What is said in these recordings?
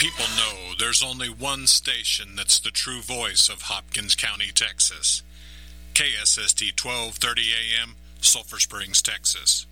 People know there's only one station that's the true voice of Hopkins County, Texas. KSST 1230 AM, Sulphur Springs, Texas.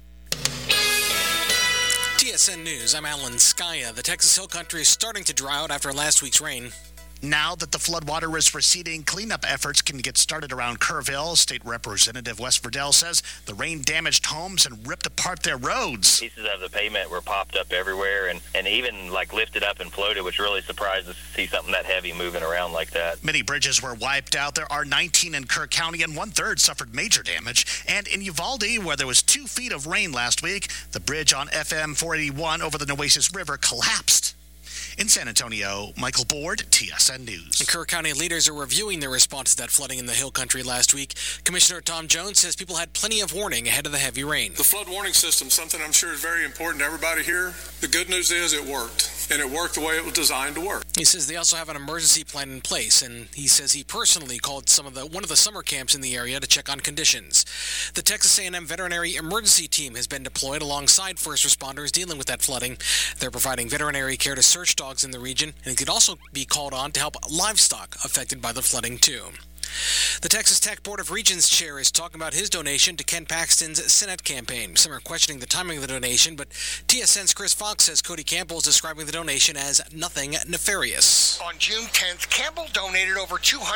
TSN News, I'm Alan Skaya. The Texas Hill Country is starting to dry out after last week's rain. Now that the floodwater is receding, cleanup efforts can get started around Kerrville. State Representative Wes Verdell says the rain damaged homes and ripped apart their roads. Pieces of the pavement were popped up everywhere and even lifted up and floated, which really surprised us to see something that heavy moving around like that. Many bridges were wiped out. There are 19 in Kerr County, and one-third suffered major damage. And in Uvalde, where there was 2 feet of rain last week, the bridge on FM 481 over the Nueces River collapsed. In San Antonio, Michael Board, TSN News. Kerr County leaders are reviewing their response to that flooding in the Hill Country last week. Commissioner Tom Jones says people had plenty of warning ahead of the heavy rain. The flood warning system, something I'm sure is very important to everybody here. The good news is it worked, and it worked the way it was designed to work. He says they also have an emergency plan in place, and he says he personally called one of the summer camps in the area to check on conditions. The Texas A&M Veterinary Emergency Team has been deployed alongside first responders dealing with that flooding. They're providing veterinary care to search dogs in the region, and could also be called on to help livestock affected by the flooding too. The Texas Tech Board of Regents chair is talking about his donation to Ken Paxton's Senate campaign. Some are questioning the timing of the donation, but TSN's Chris Fox says Cody Campbell is describing the donation as nothing nefarious. On June 10th, Campbell donated over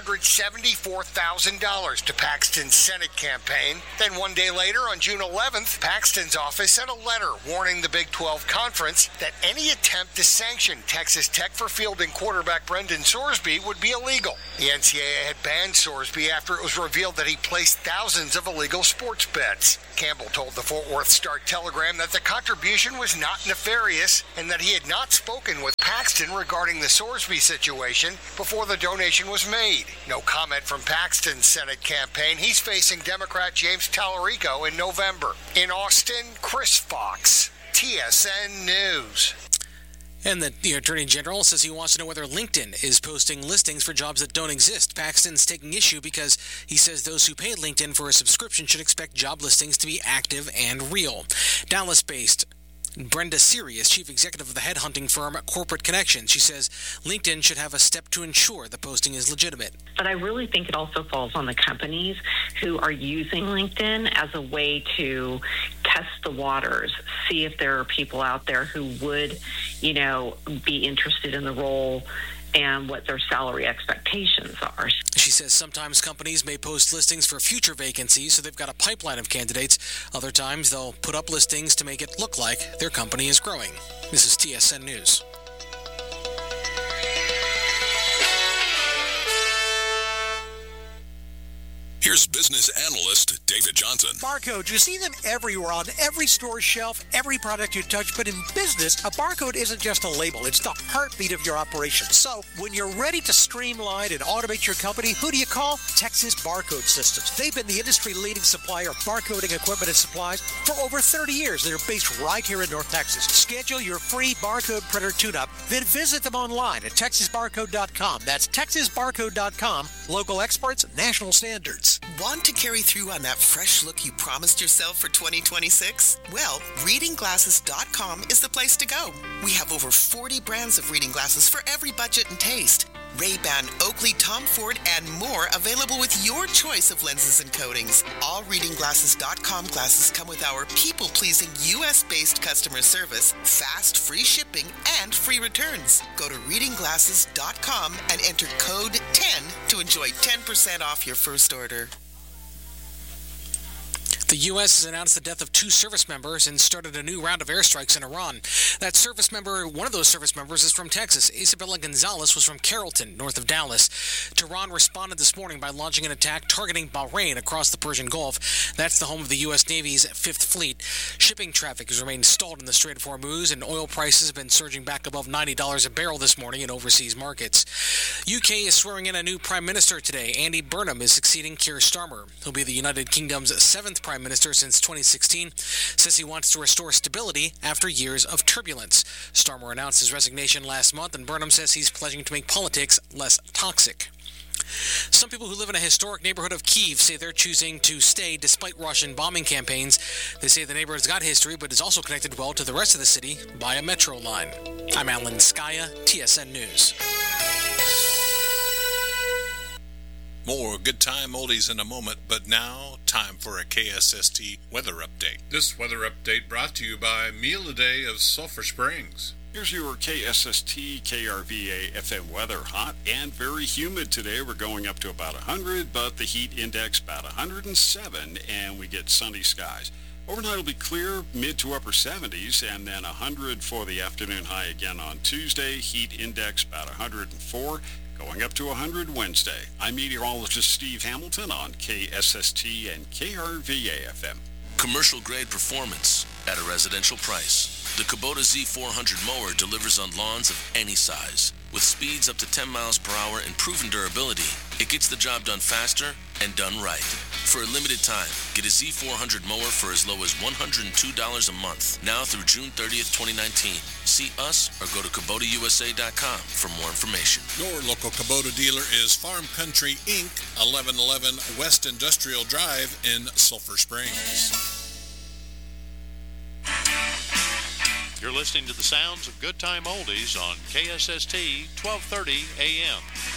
$274,000 to Paxton's Senate campaign. Then one day later, on June 11th, Paxton's office sent a letter warning the Big 12 Conference that any attempt to sanction Texas Tech for fielding quarterback Brendan Sorsby would be illegal. The NCAA had banned Sorsby after it was revealed that he placed thousands of illegal sports bets. Campbell told the Fort Worth Star-Telegram that the contribution was not nefarious and that he had not spoken with Paxton regarding the Sorsby situation before the donation was made. No comment from Paxton's Senate campaign. He's facing Democrat James Tallarico in November. In Austin, Chris Fox, TSN News. And the Attorney General says he wants to know whether LinkedIn is posting listings for jobs that don't exist. Paxton's taking issue because he says those who pay LinkedIn for a subscription should expect job listings to be active and real. Dallas-based Brenda Siri is chief executive of the headhunting firm Corporate Connections. She says LinkedIn should have a step to ensure the posting is legitimate. But I really think it also falls on the companies who are using LinkedIn as a way to test the waters, see if there are people out there who would, be interested in the role and what their salary expectations are. She says sometimes companies may post listings for future vacancies, so they've got a pipeline of candidates. Other times they'll put up listings to make it look like their company is growing. This is TSN News. Here's business analyst David Johnson. Barcode, you see them everywhere on every store shelf, every product you touch. But in business, a barcode isn't just a label. It's the heartbeat of your operation. So when you're ready to streamline and automate your company, who do you call? Texas Barcode Systems. They've been the industry-leading supplier of barcoding equipment and supplies for over 30 years. They're based right here in North Texas. Schedule your free barcode printer tune-up, then visit them online at texasbarcode.com. That's texasbarcode.com. Local experts, national standards. Want to carry through on that fresh look you promised yourself for 2026? Well, readingglasses.com is the place to go. We have over 40 brands of reading glasses for every budget and taste. Ray-Ban, Oakley, Tom Ford, and more available with your choice of lenses and coatings. All readingglasses.com glasses come with our people-pleasing U.S.-based customer service, fast, free shipping, and free returns. Go to readingglasses.com and enter code 10 to enjoy 10% off your first order. The U.S. has announced the death of 2 service members and started a new round of airstrikes in Iran. One of those service members is from Texas. Isabella Gonzalez was from Carrollton, north of Dallas. Tehran responded this morning by launching an attack targeting Bahrain across the Persian Gulf. That's the home of the U.S. Navy's 5th Fleet. Shipping traffic has remained stalled in the Strait of Hormuz, and oil prices have been surging back above $90 a barrel this morning in overseas markets. UK is swearing in a new Prime Minister today. Andy Burnham is succeeding Keir Starmer. He'll be the United Kingdom's 7th Prime Minister since 2016, says he wants to restore stability after years of turbulence. Starmer announced his resignation last month, and Burnham says he's pledging to make politics less toxic. Some people who live in a historic neighborhood of Kyiv say they're choosing to stay despite Russian bombing campaigns. They say the neighborhood's got history, but is also connected well to the rest of the city by a metro line. I'm Alan Skaya, TSN News. More Good Time Oldies in a moment, but now, time for a KSST weather update. This weather update brought to you by Meal a Day of Sulphur Springs. Here's your KSST KRVA FM weather. Hot and very humid today. We're going up to about 100, but the heat index about 107, and we get sunny skies. Overnight will be clear, mid to upper 70s, and then 100 for the afternoon high again on Tuesday. Heat index about 104. Going up to 100 Wednesday. I'm meteorologist Steve Hamilton on KSST and KRVA FM. Commercial grade performance at a residential price. The Kubota Z400 mower delivers on lawns of any size. With speeds up to 10 miles per hour and proven durability, it gets the job done faster and done right. For a limited time, get a Z400 mower for as low as $102 a month, now through June 30th, 2019. See us or go to KubotaUSA.com for more information. Your local Kubota dealer is Farm Country Inc., 1111 West Industrial Drive in Sulphur Springs. You're listening to the sounds of Good Time Oldies on KSST 1230 AM.